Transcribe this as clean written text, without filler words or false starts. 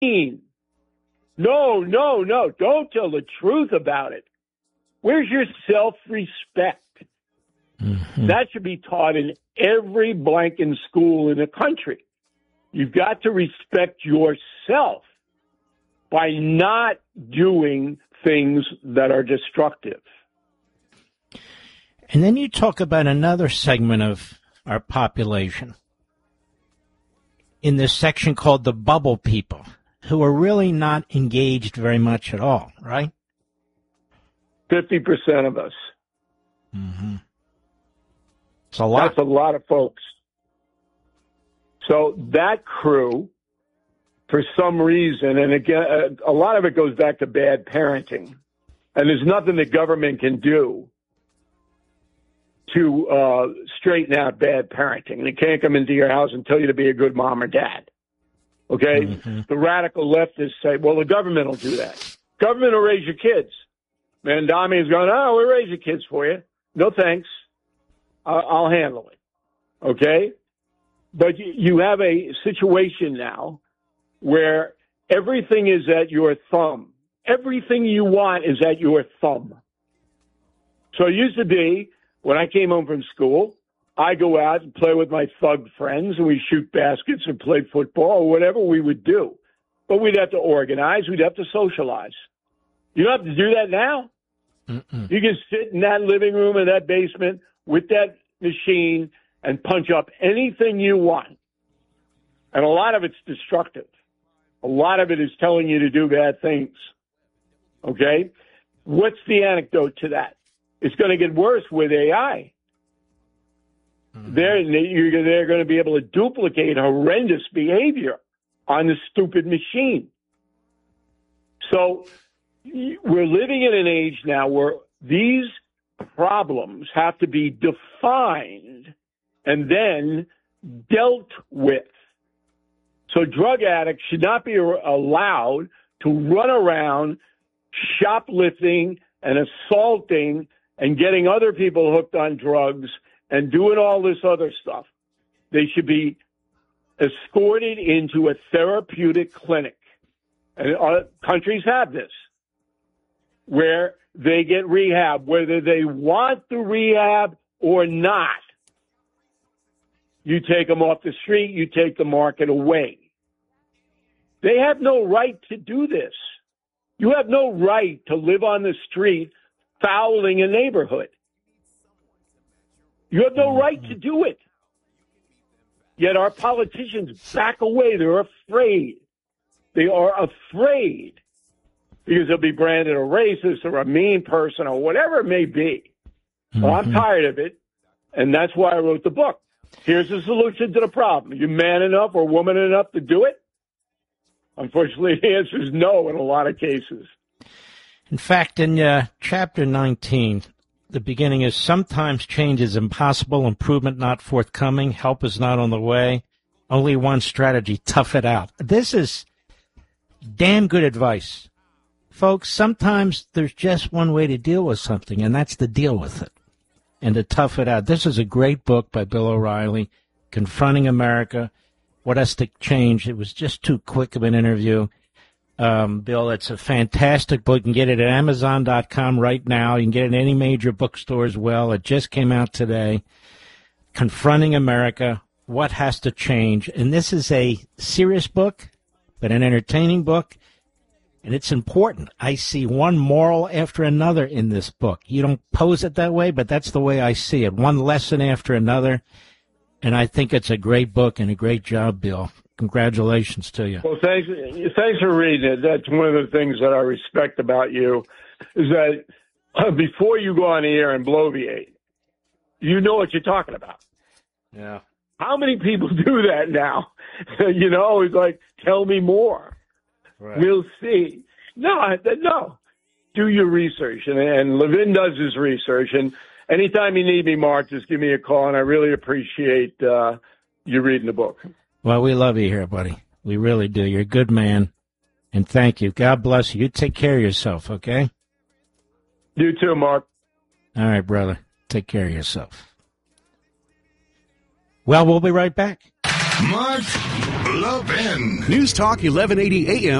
machine. No. Don't tell the truth about it. Where's your self-respect? Mm-hmm. That should be taught in every blanking school in the country. You've got to respect yourself by not doing things that are destructive. And then you talk about another segment of our population in this section called the bubble people, who are really not engaged very much at all, right? 50% of us. Mm-hmm. It's a lot. That's a lot of folks. So that crew, for some reason, and again, a lot of it goes back to bad parenting, and there's nothing the government can do to straighten out bad parenting. They can't come into your house and tell you to be a good mom or dad. Okay? Mm-hmm. The radical leftists say, well, the government will do that. Government will raise your kids. Mandami is going, oh, we'll raise your kids for you. No thanks. I'll handle it. Okay? But you have a situation now where everything is at your thumb. Everything you want is at your thumb. So it used to be, when I came home from school, I go out and play with my thug friends, and we shoot baskets and play football or whatever we would do. But we'd have to organize. We'd have to socialize. You don't have to do that now. Mm-mm. You can sit in that living room in that basement with that machine and punch up anything you want. And a lot of it's destructive. A lot of it is telling you to do bad things. Okay? What's the antidote to that? It's going to get worse with AI. Mm-hmm. They're going to be able to duplicate horrendous behavior on the stupid machine. So we're living in an age now where these problems have to be defined and then dealt with. So drug addicts should not be allowed to run around shoplifting and assaulting and getting other people hooked on drugs and doing all this other stuff. They should be escorted into a therapeutic clinic. And countries have this, where they get rehab, whether they want the rehab or not. You take them off the street, you take the market away. They have no right to do this. You have no right to live on the street fouling a neighborhood. You have no right to do it. Yet our politicians back away. They're afraid. They are afraid because they'll be branded a racist or a mean person or whatever it may be. Mm-hmm. Well, I'm tired of it, and that's why I wrote the book. Here's the solution to the problem. Are you man enough or woman enough to do it? Unfortunately, the answer is no in a lot of cases. In fact, in chapter 19, the beginning is, sometimes change is impossible, improvement not forthcoming, help is not on the way, only one strategy, tough it out. This is damn good advice. Folks, sometimes there's just one way to deal with something, and that's to deal with it and to tough it out. This is a great book by Bill O'Reilly, Confronting America, What Has to Change. It was just too quick of an interview. Bill, it's a fantastic book. You can get it at Amazon.com right now. You can get it in any major bookstore as well. It just came out today. Confronting America, What Has to Change. And this is a serious book, but an entertaining book. And it's important. I see one moral after another in this book. You don't pose it that way, but that's the way I see it. One lesson after another. And I think it's a great book and a great job, Bill. Congratulations to you. Well, thanks for reading it. That's one of the things that I respect about you, is that before you go on the air and bloviate, you know what you're talking about. Yeah. How many people do that now? It's like, tell me more. Right. We'll see. No. Do your research. And Levin does his research. And anytime you need me, Mark, just give me a call. And I really appreciate you reading the book. Well, we love you here, buddy. We really do. You're a good man. And thank you. God bless you. You take care of yourself, okay? You too, Mark. All right, brother. Take care of yourself. Well, we'll be right back. Mark Le Pen. News Talk 1180 AM.